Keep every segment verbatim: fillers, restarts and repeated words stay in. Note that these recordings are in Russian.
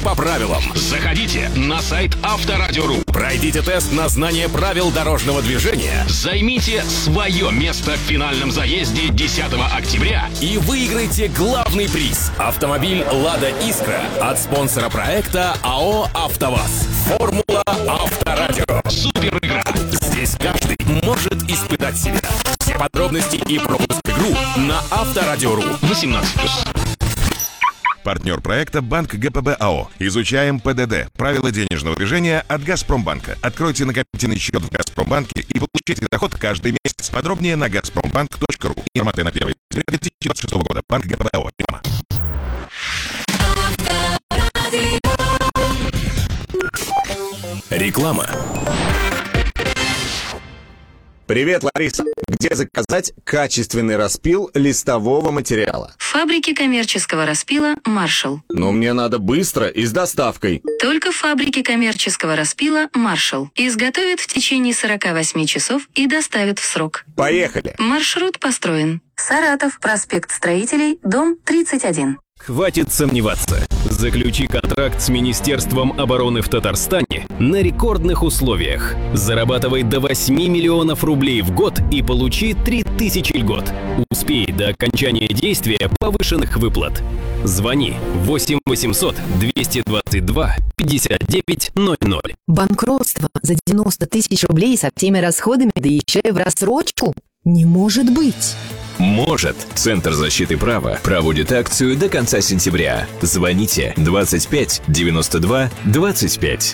по правилам. Заходите на сайт Авторадио точка ру. Пройдите тест на знание правил дорожного движения. Займите свое место в финальном заезде десятого октября. И выиграйте главный приз – автомобиль «Лада Искра» от спонсора проекта АО «АвтоВАЗ». Формула Авторадио. Супер игра. Здесь каждый может испытать себя. Все подробности и пропуск в игру на Авторадио точка ру. восемнадцать плюс. Партнер проекта Банк ГПБ АО. Изучаем ПДД. Правила денежного движения от Газпромбанка. Откройте накопительный счет в Газпромбанке и получите доход каждый месяц. Подробнее на газпромбанк точка ру. Информация на первое две тысячи двадцать шестого года. Банк ГПБ АО. Реклама. Привет, Лариса. Где заказать качественный распил листового материала? В фабрике коммерческого распила «Маршал». Но мне надо быстро и с доставкой. Только в фабрике коммерческого распила «Маршал». Изготовят в течение сорока восьми часов и доставят в срок. Поехали. Маршрут построен. Саратов, проспект Строителей, дом тридцать один. Хватит сомневаться. Заключи контракт с Министерством обороны в Татарстане на рекордных условиях. Зарабатывай до восьми миллионов рублей в год и получи три тысячи льгот. Успей до окончания действия повышенных выплат. Звони восемь восемьсот двести двадцать два пятьдесят девять ноль ноль. Банкротство за девяносто тысяч рублей со всеми расходами, да еще и в рассрочку? Не может быть! Может. Центр защиты права проводит акцию до конца сентября. Звоните двадцать пять девяносто два двадцать пять.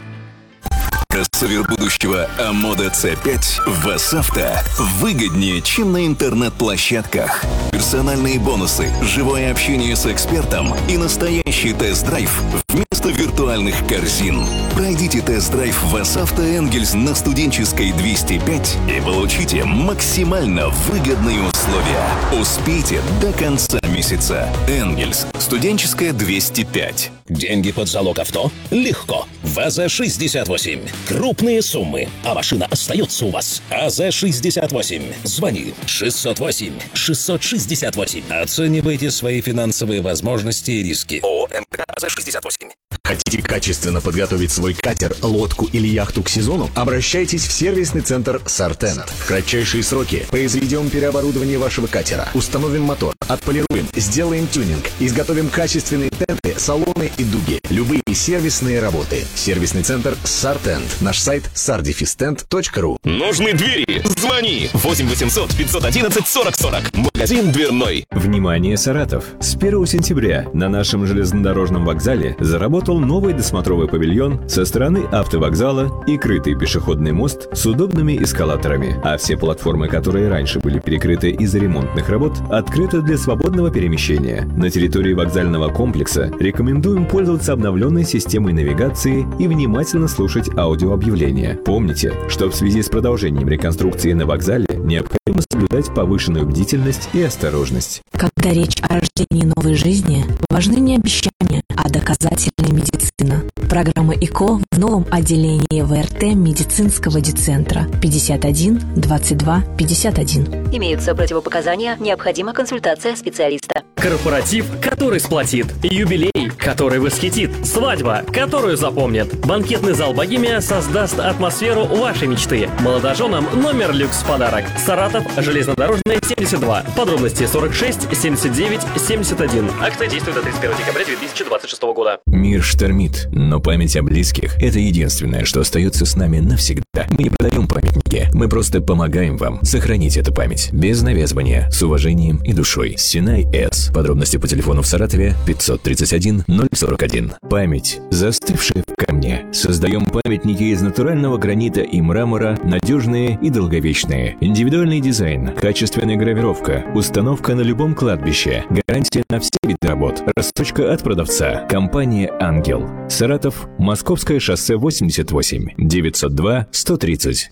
Кроссовер будущего Амода си пять в ВАЗАвто выгоднее, чем на интернет-площадках. Персональные бонусы, живое общение с экспертом и настоящий тест-драйв вместо виртуальных корзин. Пройдите тест-драйв в ВАЗАвто Энгельс на Студенческой двести пять и получите максимально выгодные условия. Успейте до конца месяца. Энгельс. Студенческая двести пять. Деньги под залог авто? Легко. ВАЗа шестьдесят восемь. Крупные суммы, а машина остается у вас. АЗ шестьдесят восемь. Звони шестьсот восемь шестьсот шестьдесят восемь. Оценивайте свои финансовые возможности и риски. ООО МК АЗ шестьдесят восемь. Хотите качественно подготовить свой катер, лодку или яхту к сезону? Обращайтесь в сервисный центр «Сартент». В кратчайшие сроки произведем переоборудование вашего катера, установим мотор, отполируем, сделаем тюнинг, изготовим качественные тенты, салоны и дуги. Любые сервисные работы. Сервисный центр «Сартент». Наш сайт сардефистент точка ру. Нужны двери? Звони восемь восемьсот пятьсот одиннадцать сорок сорок. Магазин дверной. Внимание, Саратов! С первого сентября на нашем железнодорожном вокзале заработал новый досмотровый павильон со стороны автовокзала и крытый пешеходный мост с удобными эскалаторами. А все платформы, которые раньше были перекрыты из-за ремонтных работ, открыты для свободного перемещения. На территории вокзального комплекса рекомендуем пользоваться обновленной системой навигации и внимательно слушать аудиообъявления. Помните, что в связи с продолжением реконструкции на вокзале необходимо соблюдать повышенную бдительность и осторожность. Когда речь о рождении новой жизни, важны не обещания, а доказательная медицина. Программа ИКО в новом отделении ВРТ медицинского дицентра пятьдесят один двадцать два пятьдесят один. Имеются противопоказания, необходима консультация специалиста. Корпоратив, который сплотит. Юбилей, который восхитит. Свадьба, которую запомнят. Банкетный зал «Богемия» создаст атмосферу вашей мечты. Молодоженам номер люкс в подарок. Саратов, железнодорожная, семьдесят два. Подробности сорок шесть семьдесят девять семьдесят один. Акция действует до тридцать первого декабря две тысячи двадцать шестого года. Мир штормит, но память о близких – это единственное, что остается с нами навсегда. Мы не продаем памятники, мы просто помогаем вам сохранить эту память. Без навязывания, с уважением и душой. Синай С. Подробности по телефону в Саратове пятьсот тридцать один ноль сорок один. Память, застывшая в камне. Создаем памятники из натурального гранита и мрамора, надежные и долговечные. Индивидуальный дизайн, качественная гравировка, установка на любом кладбище, гарантия на все виды работ, рассрочка от продавца. Компания «Ангел». Саратов, Московское шоссе восемьдесят восемь, девятьсот два сто тридцать.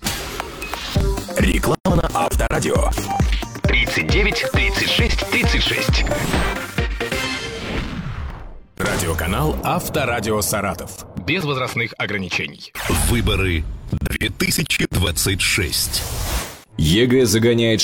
Реклама на Авторадио. тридцать девять тридцать шесть тридцать шесть. Радиоканал Авторадио Саратов. Без возрастных ограничений. Выборы две тысячи двадцать шесть. ЕГЭ загоняет